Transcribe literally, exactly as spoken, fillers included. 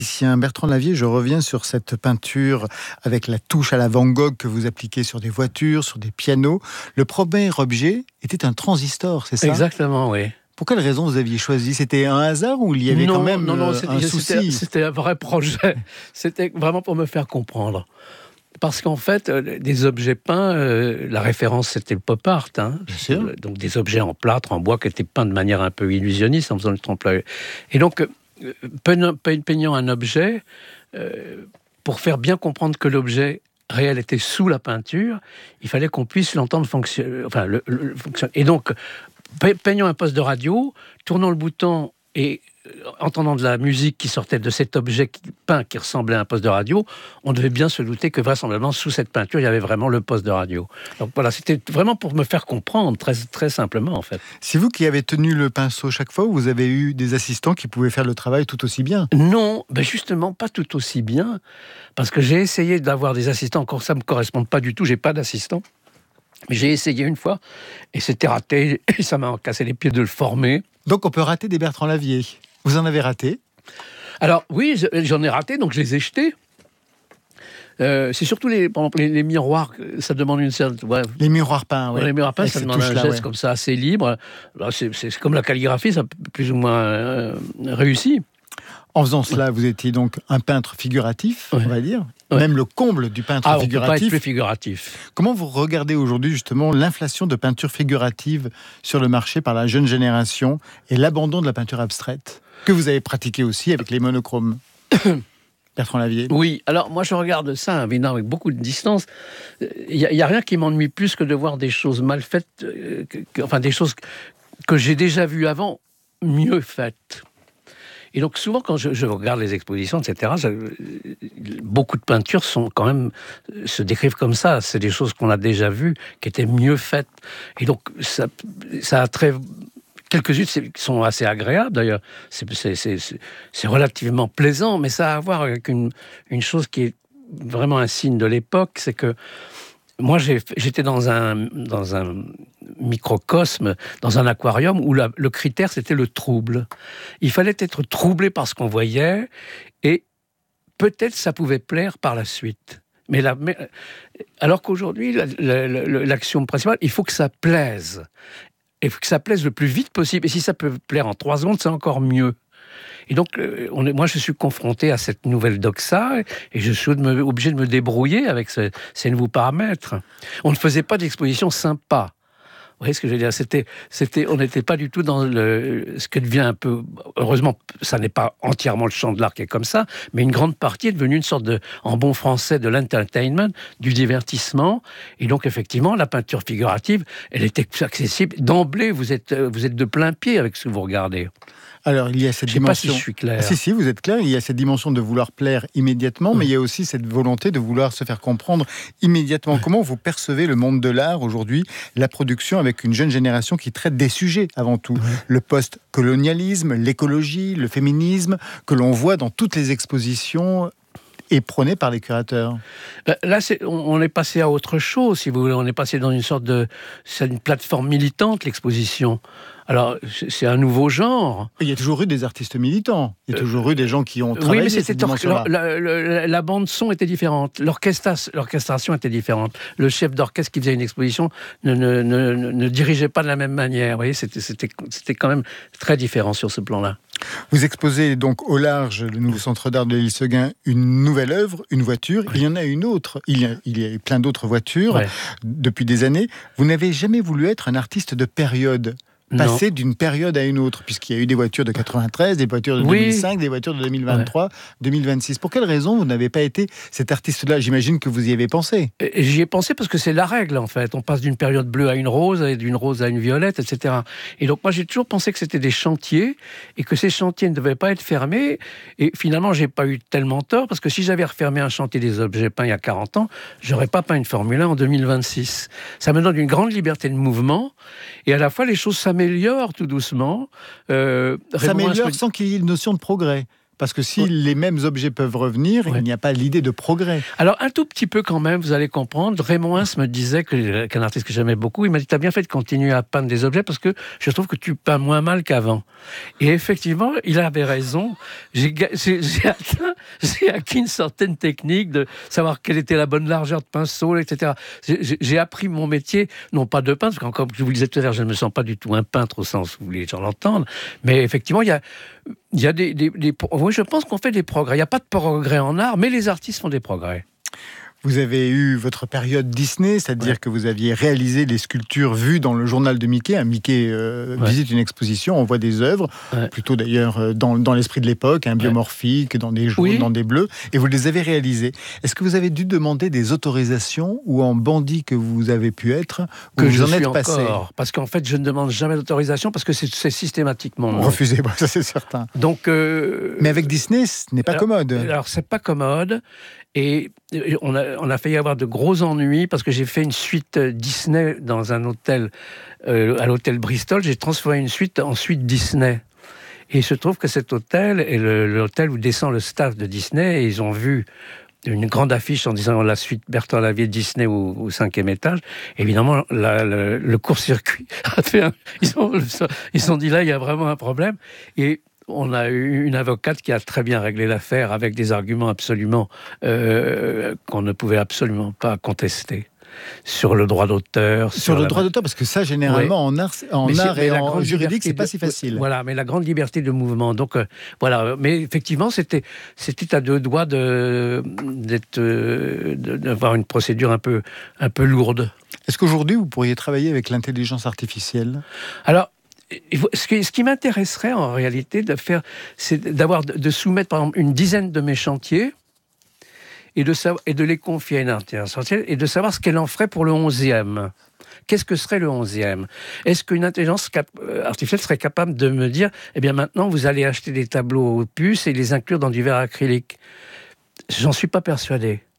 Ici un Bertrand Lavier, je reviens sur cette peinture avec la touche à la Van Gogh que vous appliquez sur des voitures, sur des pianos. Le premier objet était un transistor, c'est ça ? Exactement, oui. Pour quelle raison vous aviez choisi ? C'était un hasard ou il y avait non, quand même non, non, euh, c'était, un c'était, souci ? c'était un vrai projet. C'était vraiment pour me faire comprendre. Parce qu'en fait, euh, des objets peints, euh, la référence c'était le pop art, hein. Bien sûr. Donc des objets en plâtre, en bois, qui étaient peints de manière un peu illusionniste en faisant le trompe-l'œil. Et donc, euh, peignant, peignant un objet, euh, pour faire bien comprendre que l'objet réel était sous la peinture, il fallait qu'on puisse l'entendre fonctionner. Enfin, le, le, le fonctionner. Et donc, peignant un poste de radio, tournant le bouton et entendant de la musique qui sortait de cet objet peint qui ressemblait à un poste de radio, on devait bien se douter que vraisemblablement sous cette peinture il y avait vraiment le poste de radio. Donc voilà, c'était vraiment pour me faire comprendre très, très simplement en fait. C'est vous qui avez tenu le pinceau chaque fois ou vous avez eu des assistants qui pouvaient faire le travail tout aussi bien ? Non, ben justement pas tout aussi bien, parce que j'ai essayé d'avoir des assistants, encore ça me correspond pas du tout, j'ai pas d'assistant. Mais j'ai essayé une fois et c'était raté et ça m'a cassé les pieds de le former. Donc on peut rater des Bertrand Lavier. Vous en avez raté ? Alors oui, j'en ai raté, donc je les ai jetés. Euh, c'est surtout les, par exemple, les, les miroirs, ça demande une certaine... Ouais. Les miroirs peints, oui. Les miroirs peints, ça demande un geste ouais. comme ça assez libre. Là, c'est, c'est comme la calligraphie, ça plus ou moins euh, réussi. En faisant cela, vous étiez donc un peintre figuratif, ouais. on va dire. Ouais. Même le comble du peintre ah, figuratif. On peut pas être plus figuratif. Comment vous regardez aujourd'hui justement l'inflation de peinture figurative sur le marché par la jeune génération et l'abandon de la peinture abstraite que vous avez pratiqué aussi avec les monochromes? Bertrand Lavier. Oui, alors moi je regarde ça évidemment avec beaucoup de distance. Il n'y a, a rien qui m'ennuie plus que de voir des choses mal faites, euh, que, que, enfin des choses que j'ai déjà vues avant, mieux faites. Et donc souvent quand je, je regarde les expositions, et cetera, je, beaucoup de peintures sont quand même se décrivent comme ça. C'est des choses qu'on a déjà vues, qui étaient mieux faites. Et donc ça, ça a très quelques-unes sont assez agréables d'ailleurs. C'est, c'est, c'est, c'est relativement plaisant, mais ça a à voir avec une, une chose qui est vraiment un signe de l'époque, c'est que moi, j'ai, j'étais dans un, dans un microcosme, dans un aquarium, où la, le critère, c'était le trouble. Il fallait être troublé par ce qu'on voyait, et peut-être ça pouvait plaire par la suite. Mais, la, mais alors qu'aujourd'hui, la, la, la, l'action principale, il faut que ça plaise. Il faut que ça plaise le plus vite possible. Et si ça peut plaire en trois secondes, c'est encore mieux. Et donc, euh, on est, moi, je suis confronté à cette nouvelle doxa et je suis obligé de me débrouiller avec ce, ces nouveaux paramètres. On ne faisait pas d'exposition sympa. Vous voyez ce que je veux dire ? C'était, c'était, on n'était pas du tout dans le, ce que devient un peu... Heureusement, ça n'est pas entièrement le champ de l'art qui est comme ça, mais une grande partie est devenue une sorte de, en bon français, de l'entertainment, du divertissement. Et donc, effectivement, la peinture figurative, elle était accessible. D'emblée, vous êtes, vous êtes de plein pied avec ce que vous regardez. Alors, il y a cette je sais dimension... pas si je suis clair. Ah, si, si, vous êtes clair. Il y a cette dimension de vouloir plaire immédiatement, mmh. mais il y a aussi cette volonté de vouloir se faire comprendre immédiatement. Mmh. Comment vous percevez le monde de l'art aujourd'hui, la production avec une jeune génération qui traite des sujets avant tout, mmh. le post-colonialisme, l'écologie, le féminisme, que l'on voit dans toutes les expositions et prôné par les curateurs. Là, c'est, on est passé à autre chose, si vous voulez. On est passé dans une sorte de... C'est une plateforme militante, l'exposition. Alors, c'est un nouveau genre. Il y a toujours eu des artistes militants. Il y a toujours eu des gens qui ont travaillé. Oui, mais c'était cette dimension-là. La, la, la, la bande-son était différente. L'orchestration, l'orchestration était différente. Le chef d'orchestre qui faisait une exposition ne, ne, ne, ne dirigeait pas de la même manière. Vous voyez, c'était, c'était, c'était quand même très différent sur ce plan-là. Vous exposez donc au large, le nouveau centre d'art de l'île Seguin, une nouvelle œuvre, une voiture. Oui. Il y en a une autre. Il y a, il y a plein d'autres voitures ouais. depuis des années. Vous n'avez jamais voulu être un artiste de période, passer non. d'une période à une autre, puisqu'il y a eu des voitures de quatre-vingt-treize, des voitures de oui. deux mille cinq, des voitures de deux mille vingt-trois, ouais. deux mille vingt-six. Pour quelle raison vous n'avez pas été cet artiste-là ? J'imagine que vous y avez pensé. Et j'y ai pensé parce que c'est la règle, en fait. On passe d'une période bleue à une rose, et d'une rose à une violette, et cetera. Et donc, moi, j'ai toujours pensé que c'était des chantiers, et que ces chantiers ne devaient pas être fermés. Et finalement, j'ai pas eu tellement tort, parce que si j'avais refermé un chantier des objets peints il y a quarante ans, j'aurais pas peint une Formule un en deux mille vingt-six. Ça me donne une grande liberté de mouvement, et à la fois, les choses s'améliorent tout doucement. Euh, s'améliore sans qu'il y ait une notion de progrès. Parce que si ouais. les mêmes objets peuvent revenir, ouais. il n'y a pas l'idée de progrès. Alors, un tout petit peu quand même, vous allez comprendre. Raymond Hins me disait, que, qu'un artiste que j'aimais beaucoup, il m'a dit, t'as bien fait de continuer à peindre des objets parce que je trouve que tu peins moins mal qu'avant. Et effectivement, il avait raison. J'ai, j'ai, j'ai, atteint, j'ai acquis une certaine technique de savoir quelle était la bonne largeur de pinceau, et cetera. J'ai, j'ai appris mon métier, non pas de peintre, parce que comme je vous le disais tout à l'heure, je ne me sens pas du tout un peintre au sens où les gens l'entendent, mais effectivement, il y a, il y a des, des, des... Oui, je pense qu'on fait des progrès. Il n'y a pas de progrès en art, mais les artistes font des progrès. Vous avez eu votre période Disney, c'est-à-dire ouais. que vous aviez réalisé les sculptures vues dans le journal de Mickey. Un Mickey euh, ouais. visite une exposition, on voit des œuvres, ouais. plutôt d'ailleurs dans, dans l'esprit de l'époque, un biomorphique, ouais. dans des jaunes, oui. dans des bleus, et vous les avez réalisés. Est-ce que vous avez dû demander des autorisations, ou en bandit que vous avez pu être, que vous je en suis êtes encore, passé? Parce qu'en fait, je ne demande jamais d'autorisation, parce que c'est, c'est systématiquement non. Refusé, ça c'est certain. Donc, euh, mais avec Disney, ce n'est pas alors, commode. Alors, c'est pas commode. Et on a, on a failli avoir de gros ennuis parce que j'ai fait une suite Disney dans un hôtel, euh, à l'hôtel Bristol. J'ai transformé une suite en suite Disney. Et il se trouve que cet hôtel est le, l'hôtel où descend le staff de Disney. Et ils ont vu une grande affiche en disant la suite Bertrand Lavier Disney au, au cinquième étage. Évidemment, la, le, le court-circuit a fait un... Ils ont, ils ont dit là, il y a vraiment un problème. Et on a eu une avocate qui a très bien réglé l'affaire avec des arguments absolument euh, qu'on ne pouvait absolument pas contester. Sur le droit d'auteur. Sur, sur le la... droit d'auteur, parce que ça, généralement, oui. en art, en mais art et en juridique, c'est pas de... si facile. Voilà, mais la grande liberté de mouvement. Donc, euh, voilà. Mais effectivement, c'était, c'était à deux doigts de, d'être, euh, d'avoir une procédure un peu, un peu lourde. Est-ce qu'aujourd'hui, vous pourriez travailler avec l'intelligence artificielle ? Alors, Ce qui, ce qui m'intéresserait en réalité de faire, c'est d'avoir de soumettre par exemple une dizaine de mes chantiers et de savoir, et de les confier à une intelligence artificielle et de savoir ce qu'elle en ferait pour le onzième. Qu'est-ce que serait le onzième ? Est-ce qu'une intelligence cap- artificielle serait capable de me dire, eh bien maintenant vous allez acheter des tableaux aux puces et les inclure dans du verre acrylique ? J'en suis pas persuadé.